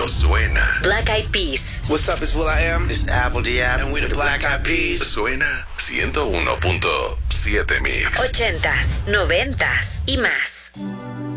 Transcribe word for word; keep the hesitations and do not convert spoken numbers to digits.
suena. Black Eyed Peas. What's up, it's will.i.am. This is Apple Diab. And we the Black Eyed Peas. Suena ciento uno punto siete Mix. Ochentas, noventas y más.